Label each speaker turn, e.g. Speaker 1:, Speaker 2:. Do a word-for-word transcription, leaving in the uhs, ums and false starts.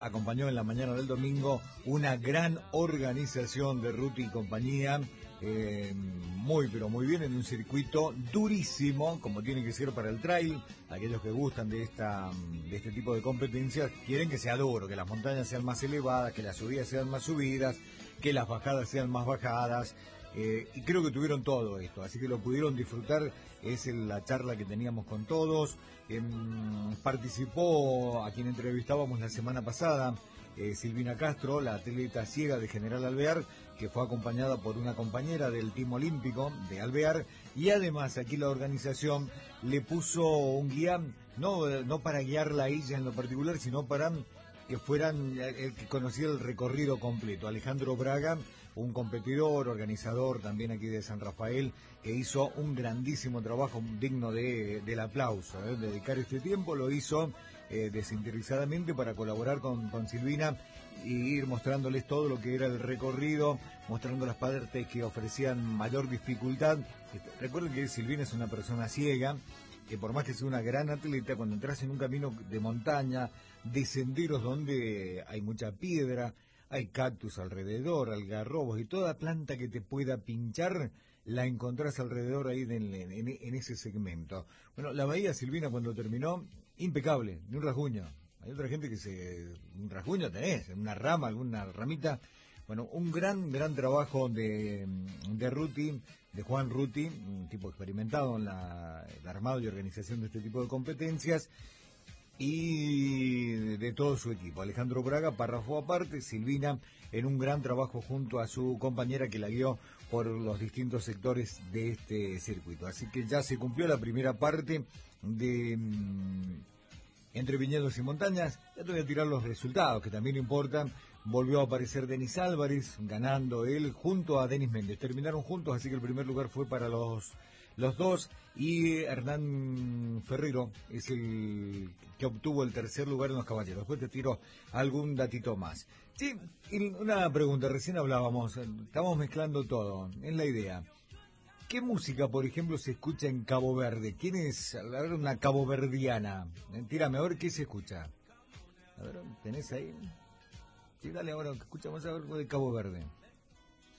Speaker 1: Acompañó en la mañana del domingo una gran organización de Ruti y compañía, eh, muy pero muy bien, en un circuito durísimo, como tiene que ser para el trail. Aquellos que gustan de esta de este tipo de competencias quieren que sea duro, que las montañas sean más elevadas, que las subidas sean más subidas, que las bajadas sean más bajadas. Eh, y creo que tuvieron todo esto, así que lo pudieron disfrutar. Es la charla que teníamos con todos. Eh, participó a quien entrevistábamos la semana pasada, eh, Silvina Castro, la atleta ciega de General Alvear, que fue acompañada por una compañera del Team Olímpico de Alvear, y además aquí la organización le puso un guía, no, no para guiarla a ella en lo particular, sino para que fueran el que conocía el recorrido completo. Alejandro Braga, un competidor, organizador también aquí de San Rafael, que hizo un grandísimo trabajo digno de, del aplauso. ¿eh? Dedicar este tiempo lo hizo eh, desinteresadamente para colaborar con, con Silvina y ir mostrándoles todo lo que era el recorrido, mostrando las partes que ofrecían mayor dificultad. Recuerden que Silvina es una persona ciega, que por más que sea una gran atleta, cuando entras en un camino de montaña, de senderos donde hay mucha piedra, hay cactus alrededor, algarrobos, y toda planta que te pueda pinchar, la encontrás alrededor ahí en, en, en ese segmento. Bueno, la bahía Silvina cuando terminó, impecable, ni un rasguño. Hay otra gente que se... un rasguño tenés, una rama, alguna ramita. Bueno, un gran, gran trabajo de, de Ruti, de Juan Ruti, un tipo experimentado en la, el armado y organización de este tipo de competencias, y de, de todo su equipo. Alejandro Braga, párrafo aparte, Silvina en un gran trabajo junto a su compañera que la guió por los distintos sectores de este circuito. Así que ya se cumplió la primera parte de... Mmm, entre viñedos y montañas. Ya te voy a tirar los resultados, que también importan. Volvió a aparecer Denis Álvarez, ganando él junto a Denis Méndez. Terminaron juntos, así que el primer lugar fue para los, los dos. Y Hernán Ferrero es el que obtuvo el tercer lugar en los caballeros. Después te tiro algún datito más. Sí, y una pregunta, recién hablábamos, estamos mezclando todo, es la idea. ¿Qué música, por ejemplo, se escucha en Cabo Verde? ¿Quién es, a ver, una caboverdiana? Tírame, a ver qué se escucha. A ver, ¿tenés ahí? Sí, dale ahora, escuchamos algo de Cabo Verde.